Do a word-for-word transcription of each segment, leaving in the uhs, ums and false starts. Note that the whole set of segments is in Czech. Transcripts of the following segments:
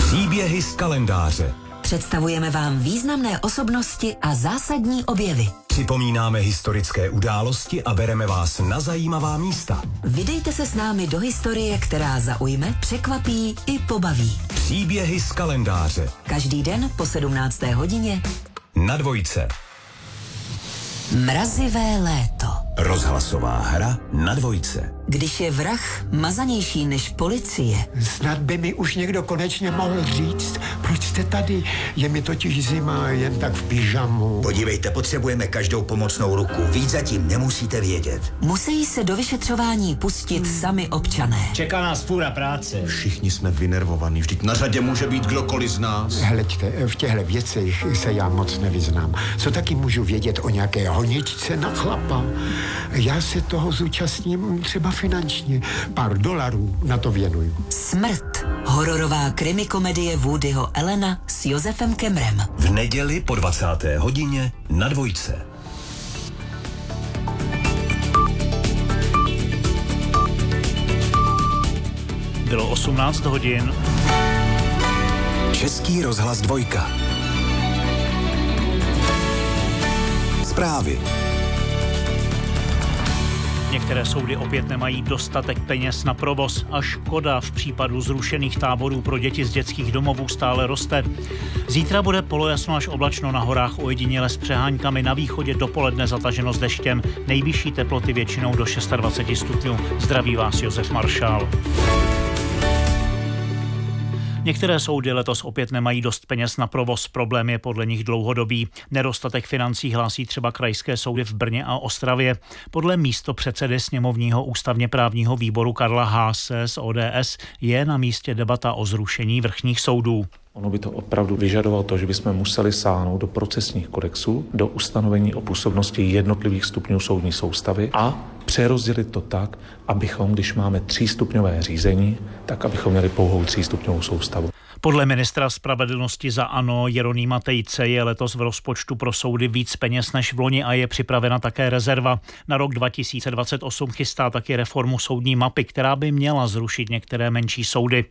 Příběhy z kalendáře. Představujeme vám významné osobnosti a zásadní objevy. Připomínáme historické události a bereme vás na zajímavá místa. Vydejte se s námi do historie, která zaujme, překvapí i pobaví. Příběhy z kalendáře. Každý den po sedmnácté hodině Na Dvojce. Mrazivé léto. Rozhlasová hra Na Dvojce. Když je vrah mazanější než policie. Snad by mi už někdo konečně mohl říct, proč jste tady. Je mi totiž zima jen tak v pyžamu. Podívejte, potřebujeme každou pomocnou ruku. Víc zatím nemusíte vědět. Musí se do vyšetřování pustit hmm. sami občané. Čeká nás půra práce. Všichni jsme vynervovaní, vždyť na řadě může být kdokoliv z nás. Hleďte, v těchto věcech se já moc nevyznám. Co taky můžu vědět o nějaké honičce na chlapa? Já se toho zúčastním třeba finančně. Pár dolarů na to věnuju. Smrt. Hororová krimikomedie Woodyho Allena s Josefem Kemrem. V neděli po dvacáté hodině Na Dvojce. Bylo osmnáct hodin. Český rozhlas dvojka. Zprávy. Některé soudy opět nemají dostatek peněz na provoz a škoda v případu zrušených táborů pro děti z dětských domovů stále roste. Zítra bude polojasno až oblačno na horách, ojediněle s přeháňkami, na východě dopoledne zataženo s deštěm. Nejvyšší teploty většinou do dvacet šest stupňů. Zdraví vás Josef Maršál. Některé soudy letos opět nemají dost peněz na provoz. Problém je podle nich dlouhodobý. Nedostatek financí hlásí třeba krajské soudy v Brně a Ostravě. Podle místopředsedy sněmovního ústavně právního výboru Karla Haase z O D S je na místě debata o zrušení vrchních soudů. Ono by to opravdu vyžadovalo to, že bychom museli sáhnout do procesních kodexů, do ustanovení o působnosti jednotlivých stupňů soudní soustavy a přerozdělit to tak, abychom, když máme třístupňové řízení, tak abychom měli pouhou třístupňovou soustavu. Podle ministra spravedlnosti za ANO Jeronýma Tejce je letos v rozpočtu pro soudy víc peněz než v loni a je připravena také rezerva. Na rok dva tisíce dvacet osm chystá taky reformu soudní mapy, která by měla zrušit některé menší soudy.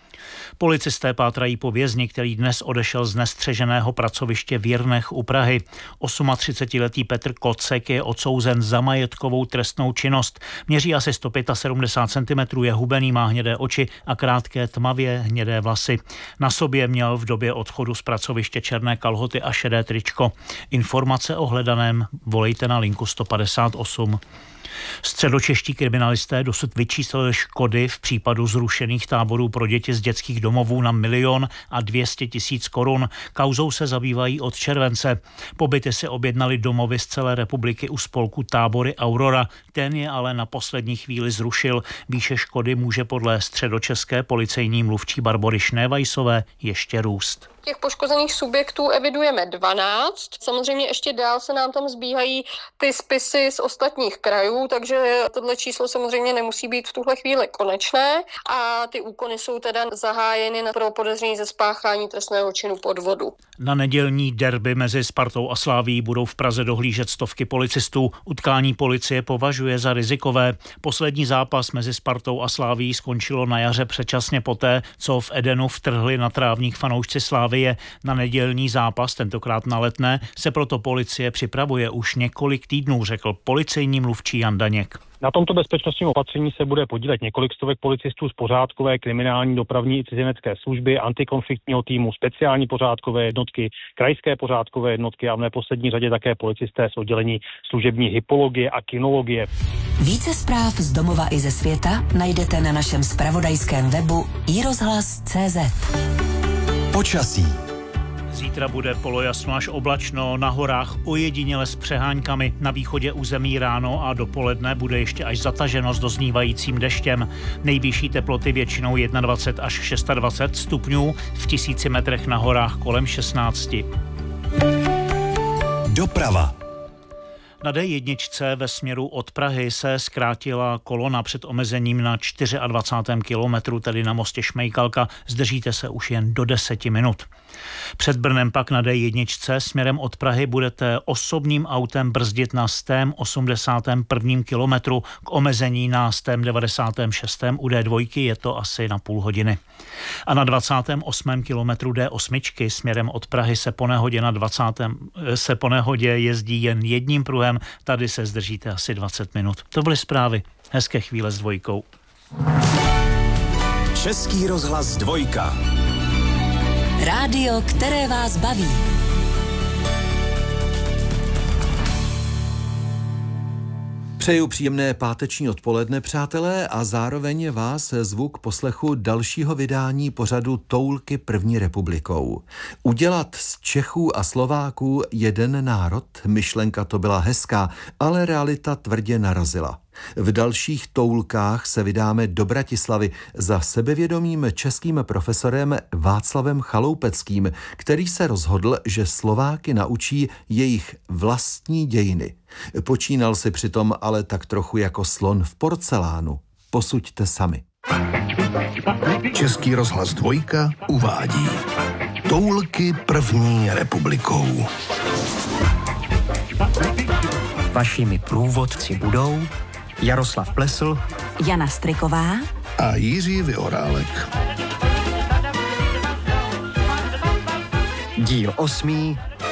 Policisté pátrají po vězni, který dnes odešel z nestřeženého pracoviště v Jirnech u Prahy. třicetiosmiletý Petr Kocek je odsouzen za majetkovou trestnou činnost. Měří asi sto sedmdesát pět centimetrů, je hubený, má hnědé oči a krátké tmavě hnědé vlasy. Na sobě měl v době odchodu z pracoviště černé kalhoty a šedé tričko. Informace o hledaném volejte na linku sto padesát osm. Středočeští kriminalisté dosud vyčíslili škody v případu zrušených táborů pro děti z dětských domovů na milion a dvě stě tisíc korun. Kauzou se zabývají od července. Pobyty si objednali domovy z celé republiky u spolku Tábory Aurora. Ten je ale na poslední chvíli zrušil. Výše škody může podle středočeské policejní mluvčí Barbory Šnévajsové ještě růst. Těch poškozených subjektů evidujeme dvanáct. Samozřejmě ještě dál se nám tam zbíhají ty spisy z ostatních krajů, takže tohle číslo samozřejmě nemusí být v tuhle chvíli konečné a ty úkony jsou teda zahájeny pro podezření ze spáchání trestného činu podvodu. Na nedělní derby mezi Spartou a Slavií budou v Praze dohlížet stovky policistů. Utkání policie považuje za rizikové. Poslední zápas mezi Spartou a Slavií skončilo na jaře předčasně poté, co v Edenu vtrhli na trávník fanoušci Slávie. Na nedělní zápas, tentokrát na Letné, se proto policie připravuje už několik týdnů, řekl policejní mluvčí Jan Daněk. Na tomto bezpečnostním opatření se bude podílet několik stovek policistů z pořádkové, kriminální, dopravní i cizinecké služby, antikonfliktního týmu, speciální pořádkové jednotky, krajské pořádkové jednotky a v neposlední řadě také policisté z oddělení služební hypologie a kinologie. Více zpráv z domova i ze světa najdete na našem zpravodajském webu i rozhlas tečka cé zet. Počasí. Zítra bude polojasno až oblačno, na horách ojediněle s přeháňkami, na východě území ráno a dopoledne bude ještě až zataženo s doznívajícím deštěm. Nejvyšší teploty většinou dvacet jedna až dvacet šest stupňů, v tisíci metrech na horách kolem šestnáct. Doprava. Na D jedna ve směru od Prahy se zkrátila kolona před omezením na dvacátém čtvrtém kilometru, tedy na mostě Šmejkalka. Zdržíte se už jen do deseti minut. Před Brnem pak na D jedna směrem od Prahy budete osobním autem brzdit na sto osmdesátém prvním kilometru, k omezení na sto devadesátém šestém u D dva je to asi na půl hodiny. A na dvacátém osmém kilometru D osm směrem od Prahy se po nehodě na dvacátém se po nehodě jezdí jen jedním pruhem, tady se zdržíte asi dvacet minut. To byly zprávy. Hezké chvíle s dvojkou. Český rozhlas dvojka. Rádio, které vás baví. Přeju příjemné páteční odpoledne, přátelé, a zároveň vás zvu k poslechu dalšího vydání pořadu Toulky první republikou. Udělat z Čechů a Slováků jeden národ, myšlenka to byla hezká, ale realita tvrdě narazila. V dalších toulkách se vydáme do Bratislavy za sebevědomým českým profesorem Václavem Chaloupeckým, který se rozhodl, že Slováky naučí jejich vlastní dějiny. Počínal si přitom ale tak trochu jako slon v porcelánu. Posuďte sami. Český rozhlas dvojka uvádí Toulky první republikou. Vašimi průvodci budou Jaroslav Plesl, Jana Striková a Jiří Vyhorálek. Díl osmý.